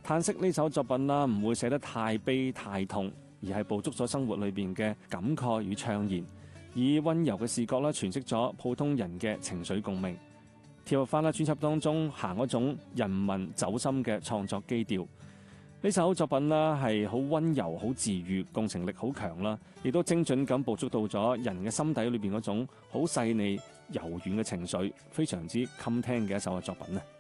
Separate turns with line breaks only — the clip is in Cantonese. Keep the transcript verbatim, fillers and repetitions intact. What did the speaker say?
嘆息呢首作品啦，唔會寫得太悲太痛，而係捕捉咗生活裏邊嘅感慨與悵然，以溫柔嘅視角啦，詮釋咗普通人嘅情緒共鳴。跳入翻啦專輯當中，行嗰種人民走心嘅創作基調。呢首作品啦係好溫柔、好治愈，共情力好強啦，亦都精準咁捕捉到咗人嘅心底裏邊嗰種好細膩、柔軟嘅情緒，非常之襟聽嘅一首嘅作品啊！